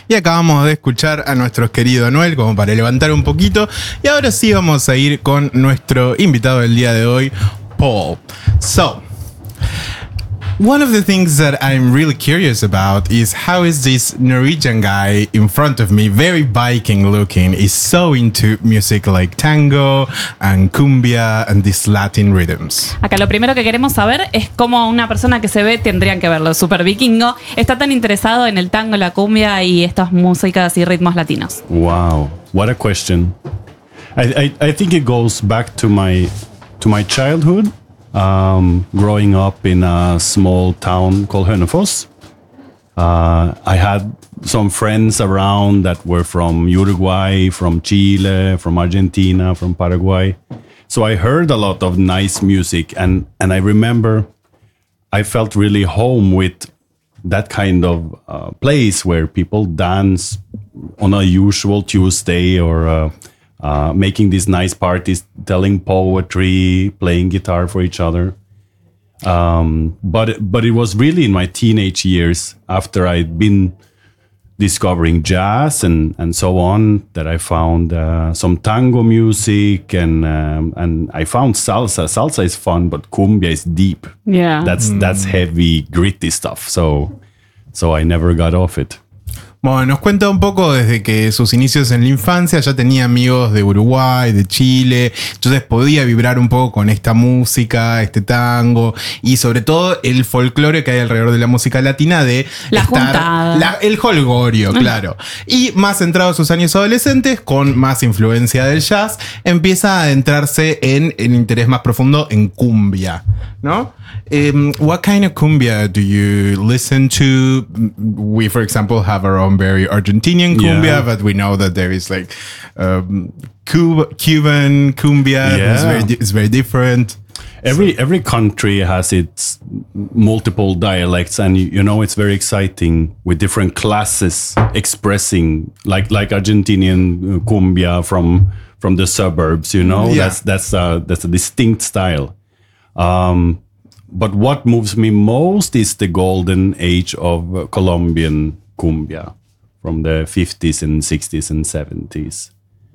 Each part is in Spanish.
Y acabamos de escuchar a nuestro querido Anuel como para levantar un poquito. Y ahora sí vamos a ir con nuestro invitado del día de hoy, Paul. So, one of the things that I'm really curious about is how is this Norwegian guy in front of me, very Viking looking, is so into music like tango and cumbia and these Latin rhythms. Acá lo primero que queremos saber es cómo una persona que se ve, tendrían que verlo, super vikingo, está tan interesado en el tango, la cumbia y estas músicas y ritmos latinos. Wow, what a question. I think it goes back to my childhood. Growing up in a small town called Hönefoss, I had some friends around that were from Uruguay, from Chile, from Argentina, from Paraguay. So I heard a lot of nice music, and I remember I felt really home with that kind of place where people dance on a usual Tuesday or making these nice parties, telling poetry, playing guitar for each other. But it was really in my teenage years, after I'd been discovering jazz and so on, that I found some tango music and I found salsa. Salsa is fun, but cumbia is deep. Yeah. That's heavy, gritty stuff. So I never got off it. Bueno, nos cuenta un poco desde que sus inicios en la infancia ya tenía amigos de Uruguay, de Chile, entonces podía vibrar un poco con esta música, este tango y sobre todo el folclore que hay alrededor de la música latina de el jolgorio, claro. Y más centrado en sus años adolescentes, con más influencia del jazz, empieza a adentrarse en el interés más profundo en cumbia, ¿no? What kind of cumbia do you listen to? We, for example, have our own very Argentinian cumbia, but we know that there is like Cuban cumbia. It's very different. Every country has its multiple dialects, and you know it's very exciting with different classes expressing like Argentinian cumbia from the suburbs. You know, that's a distinct style. But what moves me most is the golden age of Colombian cumbia from the 50s and 60s and 70s.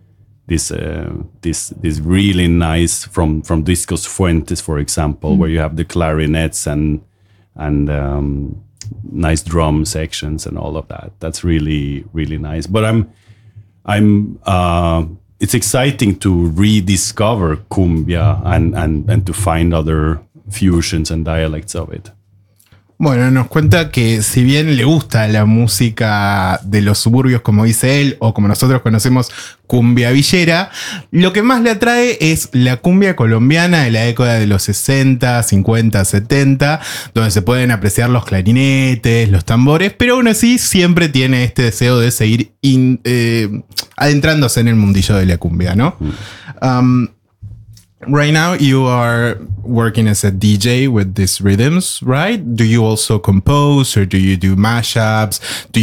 This really nice from Discos Fuentes, for example, where you have the clarinets and nice drum sections and all of that. That's really, really nice. But it's exciting to rediscover cumbia and to find other fusions and dialects of it. Bueno, nos cuenta que si bien le gusta la música de los suburbios, como dice él, o como nosotros conocemos, cumbia villera, lo que más le atrae es la cumbia colombiana de la década de los 60, 50, 70, donde se pueden apreciar los clarinetes, los tambores, pero aún así siempre tiene este deseo de seguir adentrándose en el mundillo de la cumbia, ¿no? Right now you are working as a DJ with these rhythms, right? Do you also compose or do you do mashups?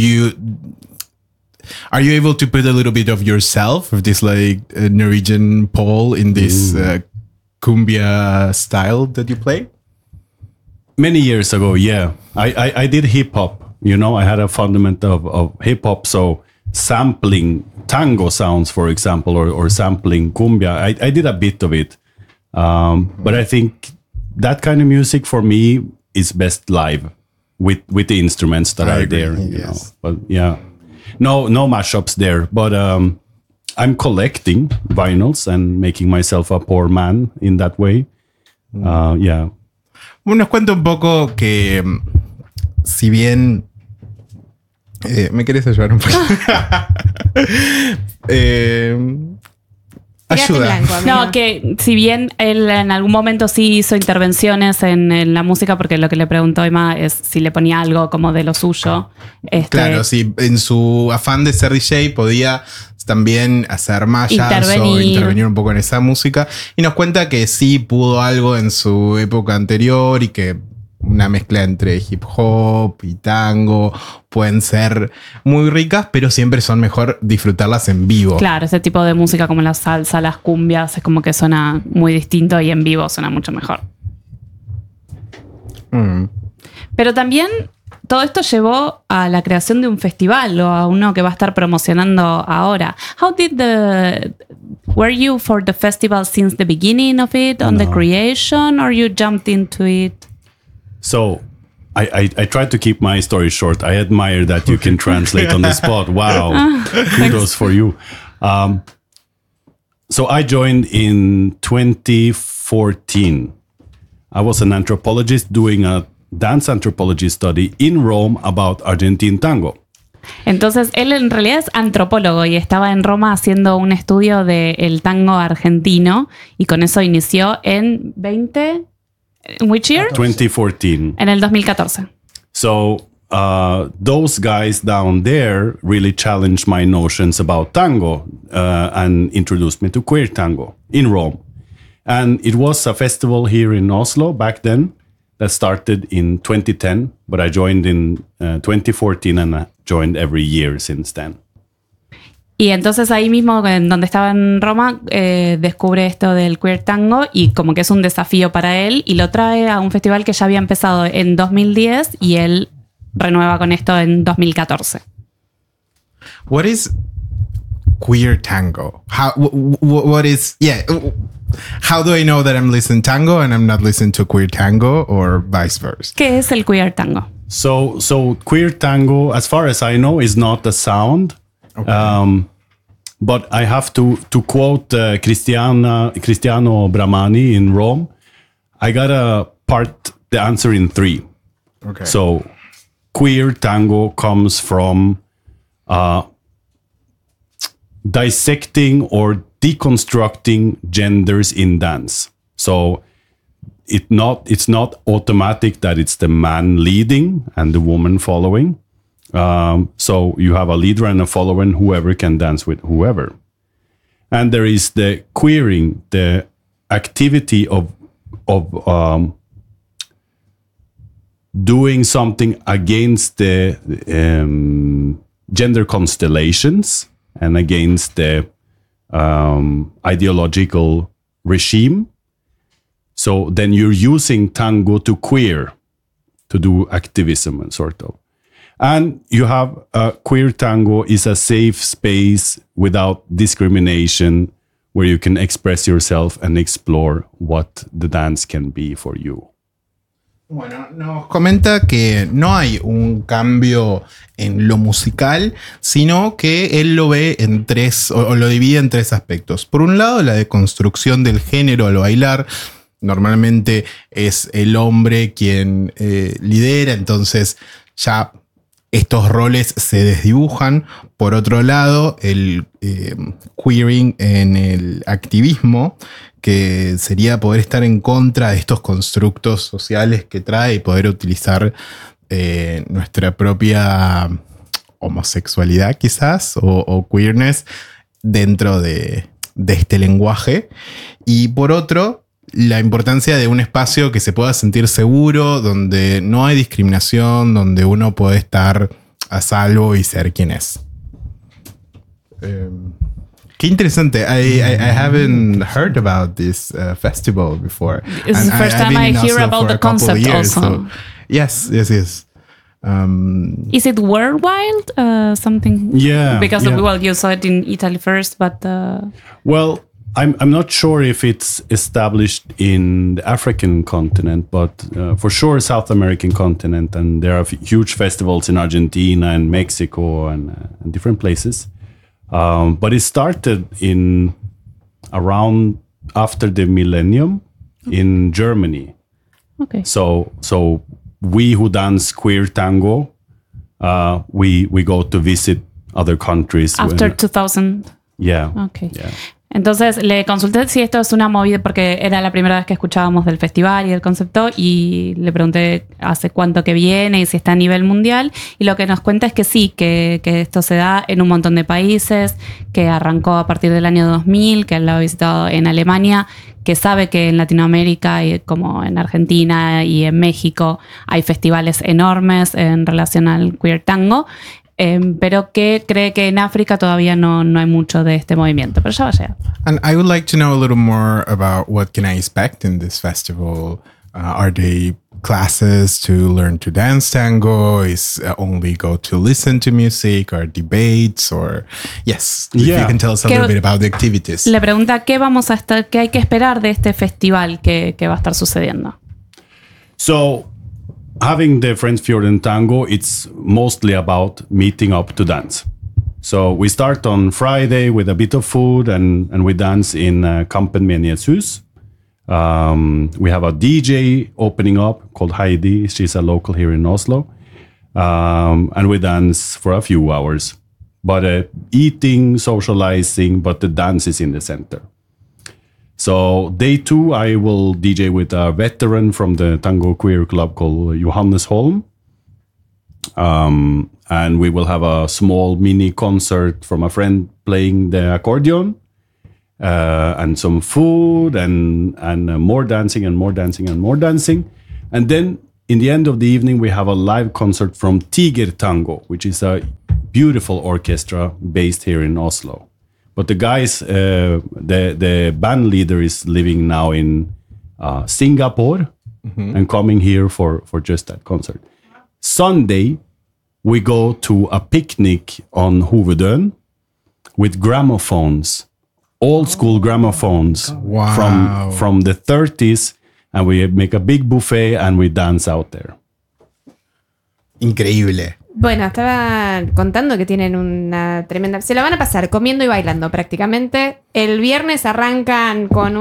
Are you able to put a little bit of yourself, of this like Norwegian Paul in this cumbia style that you play? Many years ago, yeah. I did hip hop, you know, I had a fundament of hip hop, so sampling tango sounds, for example, or sampling cumbia, I did a bit of it. But I think that kind of music for me is best live with the instruments that are there. You know? But yeah, no mashups there. But I'm collecting vinyls and making myself a poor man in that way. Yeah. Bueno, nos cuenta un poco que si bien ¿me querés ayudar un poco? Ayuda. Blanco, no, que si bien él en algún momento sí hizo intervenciones en la música, porque lo que le preguntó Emma es si le ponía algo como de lo suyo. Claro, sí, en su afán de ser DJ podía también hacer mashups o intervenir un poco en esa música. Y nos cuenta que sí pudo algo en su época anterior y que una mezcla entre hip hop y tango pueden ser muy ricas, pero siempre son mejor disfrutarlas en vivo. Claro, ese tipo de música como la salsa, las cumbias, es como que suena muy distinto y en vivo suena mucho mejor. Pero también todo esto llevó a la creación de un festival o a uno que va a estar promocionando ahora. Were you for the festival since the beginning of it, on the creation, or you jumped into it? So I tried to keep my story short. I admire that you can translate on the spot. Wow. Kudos for you. So I joined in 2014. I was an anthropologist doing a dance anthropology study in Rome about Argentine tango. Entonces, él en realidad es antropólogo y estaba en Roma haciendo un estudio del tango argentino y con eso inició en which year? 2014. En el 2014. So those guys down there really challenged my notions about tango and introduced me to queer tango in Rome. And it was a festival here in Oslo back then that started in 2010, but I joined in 2014 and I joined every year since then. Y entonces ahí mismo, en donde estaba en Roma, descubre esto del queer tango y como que es un desafío para él y lo trae a un festival que ya había empezado en 2010 y él renueva con esto en 2014. What is queer tango? What is, how do I know that I'm listening tango and I'm not listening to queer tango or vice versa? ¿Qué es el queer tango? So queer tango, as far as I know, is not a sound. Okay. But I have to quote Cristiano Bramani in Rome. I gotta part the answer in 3. Okay. So queer tango comes from dissecting or deconstructing genders in dance. So it's not automatic that it's the man leading and the woman following. So you have a leader and a follower, and whoever can dance with whoever. And there is the queering, the activity of doing something against the gender constellations and against the ideological regime. So then you're using tango to queer, to do activism and sort of. And you have queer tango is a safe space without discrimination where you can express yourself and explore what the dance can be for you. Bueno, nos comenta que no hay un cambio en lo musical, sino que él lo ve en 3, o lo divide en 3 aspectos. Por un lado, la deconstrucción del género al bailar. Normalmente es el hombre quien lidera, entonces ya estos roles se desdibujan. Por otro lado, el queering en el activismo, que sería poder estar en contra de estos constructos sociales que trae y poder utilizar nuestra propia homosexualidad quizás o queerness dentro de este lenguaje. Y por otro, la importancia de un espacio que se pueda sentir seguro, donde no hay discriminación, donde uno puede estar a salvo y ser quien es. Qué interesante. I haven't heard about this festival before. It's the first time I hear about the concept also. So, yes. Is it worldwide? Something? Yeah. Because you saw it in Italy first, but... Well, I'm not sure if it's established in the African continent, but for sure South American continent, and there are huge festivals in Argentina and Mexico and different places. But it started in around after the millennium in Germany. Okay. So we who dance queer tango, we go to visit other countries after 2000. Yeah. Okay. Yeah. Entonces le consulté si esto es una movida, porque era la primera vez que escuchábamos del festival y del concepto, y le pregunté hace cuánto que viene y si está a nivel mundial, y lo que nos cuenta es que sí, que esto se da en un montón de países, que arrancó a partir del año 2000, que él lo ha visitado en Alemania, que sabe que en Latinoamérica, como en Argentina y en México, hay festivales enormes en relación al queer tango, pero que cree que en África todavía no hay mucho de este movimiento, pero ya va a llegar. And I would like to know a little more about what can I expect in this festival. Are they classes to learn to dance tango? Is only go to listen to music or debates or yes? If you can tell us a little bit about the activities. Le pregunta qué hay que esperar de este festival que va a estar sucediendo. So, having the Friends Fjorden Tango, it's mostly about meeting up to dance. So we start on Friday with a bit of food and we dance in Kampen Menighetshus. We have a DJ opening up called Heidi. She's a local here in Oslo. And we dance for a few hours. But eating, socializing, but the dance is in the center. So day 2, I will DJ with a veteran from the Tango Queer Club called Johannes Holm. And we will have a small mini concert from a friend playing the accordion. And some food and more dancing and more dancing and more dancing. And then in the end of the evening, we have a live concert from Tiger Tango, which is a beautiful orchestra based here in Oslo. But the guys, the band leader is living now in Singapore and coming here for just that concert. Sunday, we go to a picnic on Hovedøen with gramophones, old school gramophones from the 30s, and we make a big buffet and we dance out there. Increíble. Bueno, estaba contando que tienen una tremenda... Se la van a pasar comiendo y bailando prácticamente. El viernes arrancan con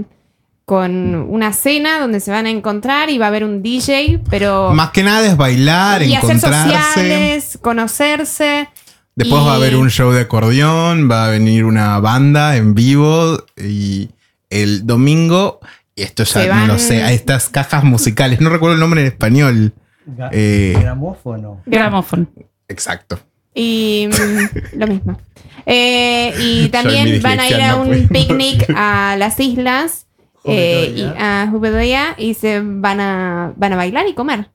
una cena donde se van a encontrar y va a haber un DJ, pero... Más que nada es bailar, y encontrarse. hacer sociales, conocerse. Después va a haber un show de acordeón, va a venir una banda en vivo y el domingo, y esto ya no lo sé, a estas cajas musicales, no recuerdo el nombre en español. Gramófono. Gramófono. Exacto. Y lo mismo. Y también van a ir a un picnic a las islas y a Hovedøya y se van a bailar y comer.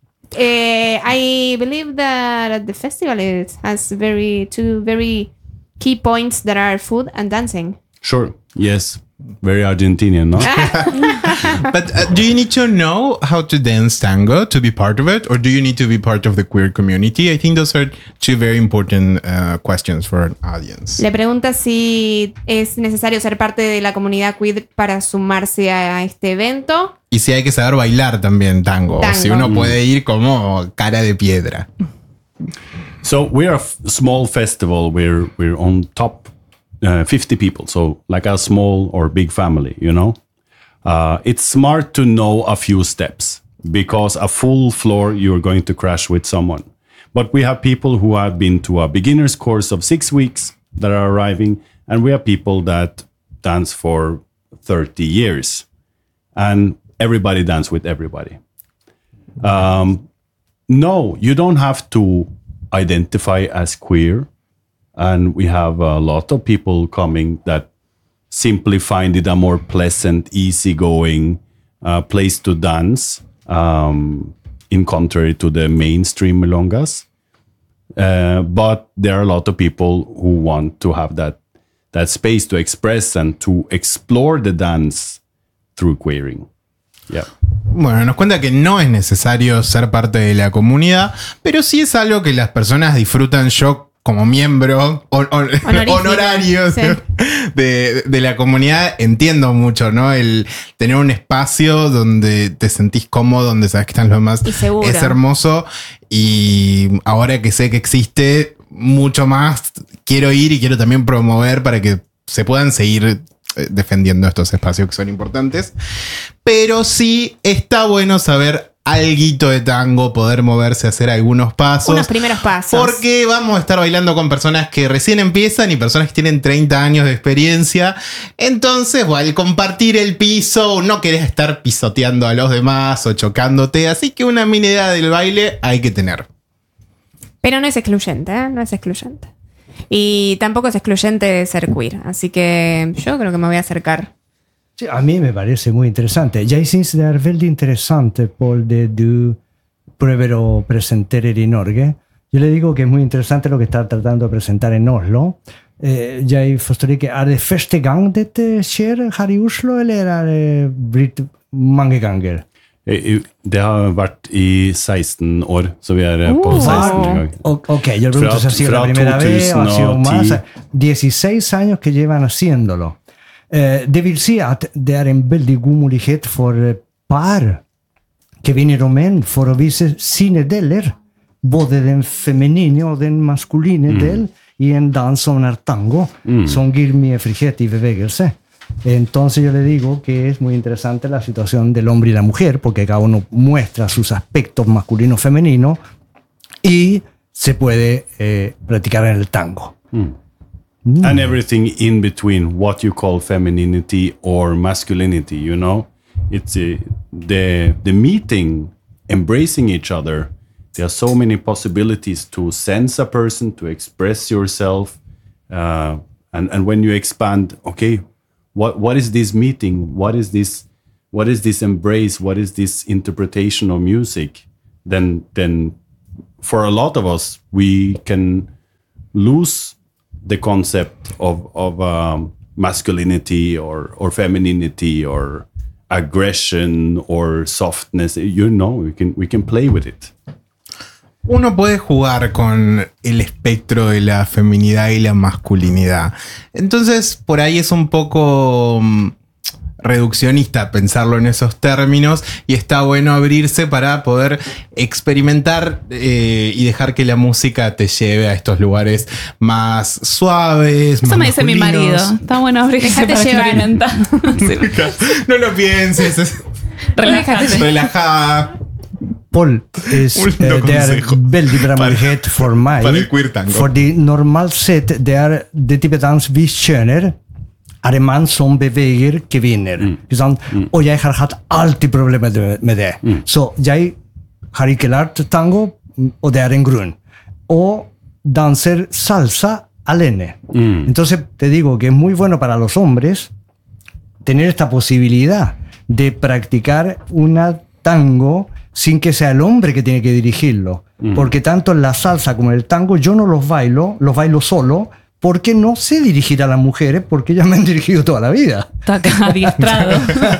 I believe that the festival has two very key points that are food and dancing. Sure, yes. Very Argentinian, no? But do you need to know how to dance tango to be part of it? Or do you need to be part of the queer community? I think those are two very important questions for an audience. Le pregunta si es necesario ser parte de la comunidad queer para sumarse a este evento. Y si hay que saber bailar también tango. O si uno puede ir como cara de piedra. So we're a small festival. We're on top 50 people. So like a small or big family, you know. It's smart to know a few steps because a full floor you're going to crash with someone. But we have people who have been to a beginner's course of 6 weeks that are arriving, and we have people that dance for 30 years. And everybody dance with everybody. No, you don't have to identify as queer. And we have a lot of people coming that simply find it a more pleasant, easygoing place to dance, in contrary to the mainstream milongas. But there are a lot of people who want to have that space to express and to explore the dance through queering. Yeah. Bueno, nos cuenta que no es necesario ser parte de la comunidad, pero sí es algo que las personas disfrutan. Yo, como miembro honorario sí, de la comunidad, entiendo mucho, ¿no? El tener un espacio donde te sentís cómodo, donde sabes que están los demás, es hermoso. Y ahora que sé que existe mucho más, quiero ir y quiero también promover para que se puedan seguir defendiendo estos espacios que son importantes. Pero sí está bueno saber alguito de tango, poder moverse, hacer algunos pasos. Unos primeros pasos. Porque vamos a estar bailando con personas que recién empiezan y personas que tienen 30 años de experiencia. Entonces, bueno, al compartir el piso, no querés estar pisoteando a los demás o chocándote. Así que una mini idea del baile hay que tener. Pero no es excluyente, ¿eh? No es excluyente. Y tampoco es excluyente ser queer. Así que yo creo que me voy a acercar. Sí, a mí me parece muy interesante. Jag syns det är väldigt intressant på det du prövar att presentera i Norge. Yo le digo que es muy interesante lo que está tratando de presentar en Oslo. Jag förstår inte, är det första gången detta sker här i Oslo eller är det blivit många gånger? Det har vært i 16 år, så vi er på 16 gang. Ok, yo le pregunto si ha sido la primera vez o ha sido más. 16 años que llevan haciéndolo. Det vil si at det er en veldig god mulighet for par, kvinner og menn, for å vise sine deler, både den feminine og den maskuline del, i en dans som er tango, som gir mye frihet i bevegelse. Entonces yo le digo que es muy interesante la situación del hombre y la mujer, porque cada uno muestra sus aspectos masculino y femenino y se puede practicar en el tango. And everything in between, what you call femininity or masculinity, you know? It's the meeting, embracing each other. There are so many possibilities to sense a person, to express yourself. And when you expand, okay, what is this meeting? What is this embrace? What is this interpretation of music? Then for a lot of us, we can lose the concept of masculinity or femininity or aggression or softness. You know, we can play with it. Uno puede jugar con el espectro de la feminidad y la masculinidad. Entonces, por ahí es un poco reduccionista pensarlo en esos términos y está bueno abrirse para poder experimentar y dejar que la música te lleve a estos lugares más suaves. Eso más me dice mi marido. Está bueno abrirse para experimentar. No lo pienses. Relájate. Relajada. Paul, det er veldig bra mulighet for meg. Fordi normalt sett, det type dans vi skjønner, er en mann som beveger kvinner. Og jeg har hatt alltid problemer med det. Så jeg har ikke lært tango, og det er en grunn. Og danser salsa alene. Entonces te digo que es muy bueno para los hombres tener esta posibilidad de practicar una tango sin que sea el hombre que tiene que dirigirlo. Porque tanto en la salsa como en el tango yo no los bailo solo, porque no sé dirigir a las mujeres, porque ellas me han dirigido toda la vida. Está acá adiestrado.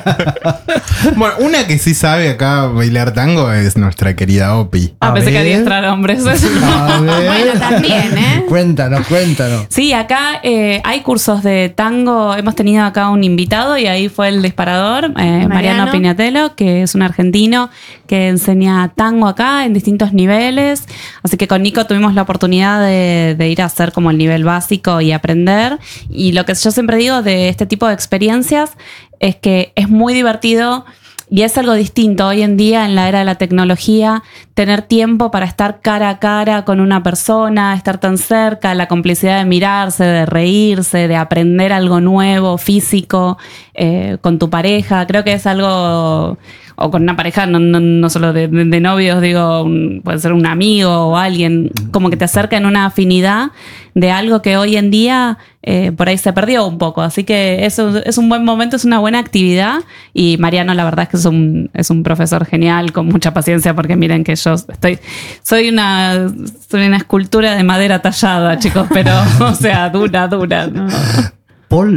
Bueno, una que sí sabe acá bailar tango es nuestra querida Opi. Pensé que adiestrar hombres. Bueno, también, ¿eh? Cuéntanos. Sí, acá hay cursos de tango. Hemos tenido acá un invitado y ahí fue el disparador, Mariano Piñatelo, que es un argentino que enseña tango acá en distintos niveles. Así que con Nico tuvimos la oportunidad de ir a hacer como el nivel básico y aprender. Y lo que yo siempre digo de este tipo de experiencias es que es muy divertido y es algo distinto hoy en día en la era de la tecnología, tener tiempo para estar cara a cara con una persona, estar tan cerca, la complicidad de mirarse, de reírse, de aprender algo nuevo, físico, con tu pareja. Creo que es algo, o con una pareja, no solo de novios, digo, puede ser un amigo o alguien, como que te acerca en una afinidad de algo que hoy en día por ahí se perdió un poco. Así que eso es un buen momento, es una buena actividad. Y Mariano, la verdad es que es un profesor genial, con mucha paciencia, porque miren que yo soy una escultura de madera tallada, chicos, pero, o sea, dura, ¿no? Paul,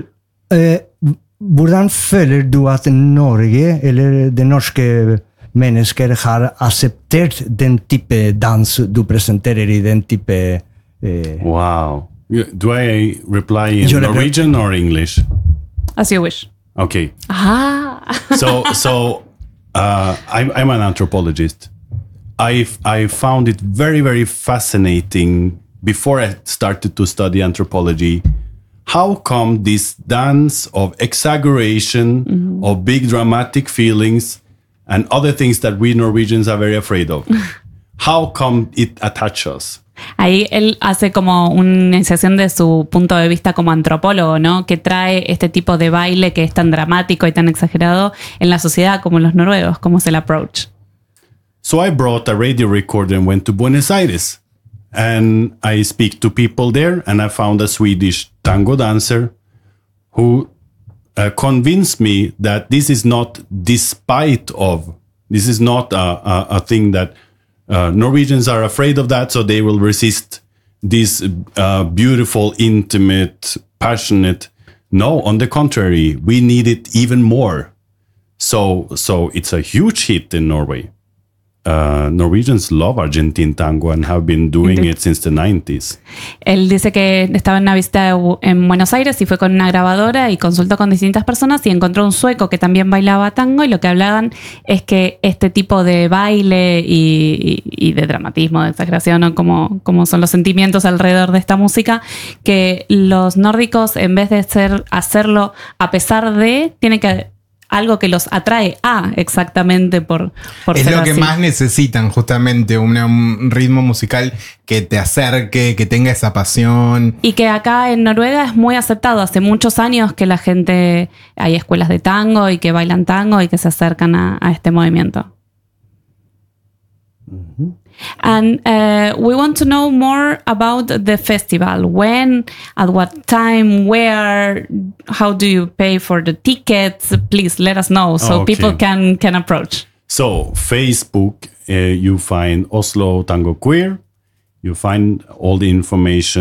hvordan føler du at Norge, eller det norske mennesker, har akseptert den type dans du presenterer i den type... Wow. Do I reply in Norwegian or English? As you wish. Okay. So I'm an anthropologist. I found it very, very fascinating before I started to study anthropology. How come this dance of exaggeration, of big dramatic feelings, and other things that we Norwegians are very afraid of? How come it attaches us? Ahí él hace como una iniciación de su punto de vista como antropólogo, ¿no? Que trae este tipo de baile que es tan dramático y tan exagerado en la sociedad como los noruegos. ¿Cómo es el approach? So I brought a radio recorder and went to Buenos Aires. And I speak to people there, and I found a Swedish tango dancer who convinced me that this is not despite of, this is not a thing that Norwegians are afraid of that, so they will resist this beautiful, intimate, passionate. No, on the contrary, we need it even more. So it's a huge hit in Norway. Norwegians love Argentine tango and have been doing it since the 90s. Él dice que estaba en una visita en Buenos Aires y fue con una grabadora y consultó con distintas personas y encontró un sueco que también bailaba tango, y lo que hablaban es que este tipo de baile y de dramatismo, de exageración, ¿no? como son los sentimientos alrededor de esta música, que los nórdicos, en vez de hacerlo a pesar de, tienen que algo que los atrae a exactamente por es ser lo que así. más necesitan, justamente, un ritmo musical que te acerque, que tenga esa pasión. Y que acá en Noruega es muy aceptado. Hace muchos años que la gente, hay escuelas de tango y que bailan tango y que se acercan a este movimiento. And we want to know more about the festival. When, at what time, where, how do you pay for the tickets? Please let us know so people can approach. So Facebook, you find Oslo Tango Queer. You find all the information